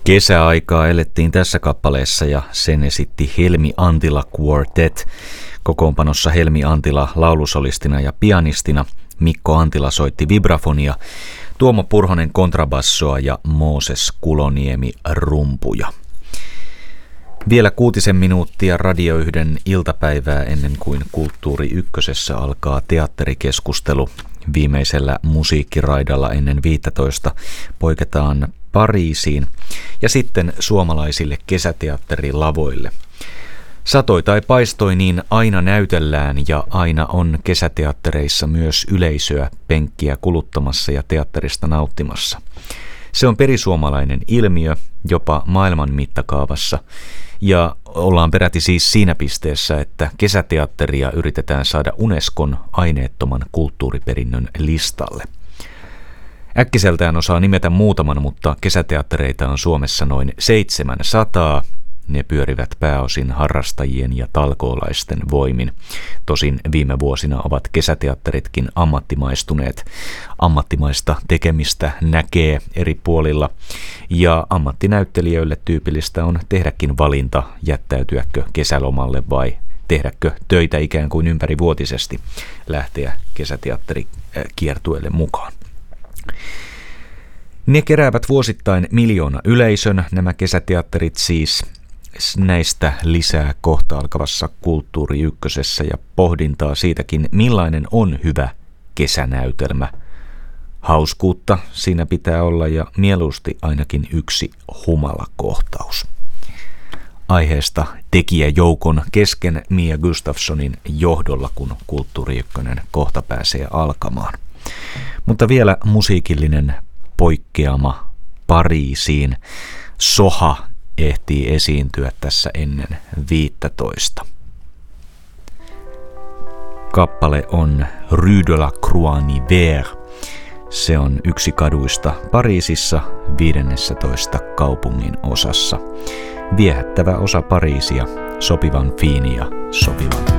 Kesäaikaa elettiin tässä kappaleessa ja sen esitti Helmi Antila Quartet. Kokoonpanossa Helmi Antila laulusolistina ja pianistina, Mikko Antila soitti vibrafonia, Tuomo Purhonen kontrabassoa ja Mooses Kuloniemi rumpuja. Vielä 6 minuuttia Radio 1 iltapäivää ennen kuin Kulttuuri Ykkösessä alkaa teatterikeskustelu. Viimeisellä musiikkiraidalla ennen 15 poiketaan Pariisiin ja sitten suomalaisille kesäteatterilavoille. Satoi tai paistoi, niin aina näytellään ja aina on kesäteattereissa myös yleisöä penkkiä kuluttamassa ja teatterista nauttimassa. Se on perisuomalainen ilmiö jopa maailman mittakaavassa ja ollaan peräti siis siinä pisteessä, että kesäteatteria yritetään saada Unescon aineettoman kulttuuriperinnön listalle. Äkkiseltään osaa nimetä muutaman, mutta kesäteattereita on Suomessa noin 700. Ne pyörivät pääosin harrastajien ja talkoolaisten voimin. Tosin viime vuosina ovat kesäteatteritkin ammattimaistuneet. Ammattimaista tekemistä näkee eri puolilla ja ammattinäyttelijöille tyypillistä on tehdäkin valinta, jättäytyäkö kesälomalle vai tehdäkö töitä ikään kuin ympärivuotisesti, lähteä kesäteatterikiertueelle mukaan. Ne keräävät vuosittain 1 miljoona yleisön, nämä kesäteatterit siis. Näistä lisää kohta alkavassa Kulttuuri Ykkösessä ja pohdintaa siitäkin, millainen on hyvä kesänäytelmä. Hauskuutta siinä pitää olla ja mieluusti ainakin yksi humalakohtaus. Aiheesta tekijäjoukon kesken Mia Gustafssonin johdolla, kun Kulttuuri Ykkönen kohta pääsee alkamaan. Mutta vielä musiikillinen poikkeama Pariisiin. Soha ehtii esiintyä tässä ennen 15. Kappale on Rue de la Croix-Nivert. Se on yksi kaduista Pariisissa 15 kaupungin osassa. Viehättävä osa Pariisia, sopivan fiini ja sopivan